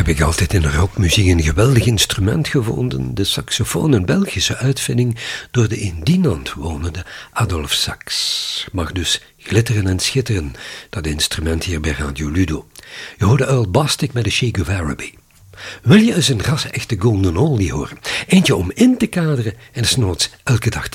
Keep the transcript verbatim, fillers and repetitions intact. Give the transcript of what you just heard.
heb ik altijd in rockmuziek een geweldig instrument gevonden, de saxofoon, een Belgische uitvinding door de in Dinant wonende Adolf Sax. Mag dus glitteren en schitteren, dat instrument hier bij Radio Ludo. Je hoorde Earl Bostic met de Che Guevara Bee. Wil je eens een ras-echte golden oldie horen? Eentje om in te kaderen en desnoods elke dag te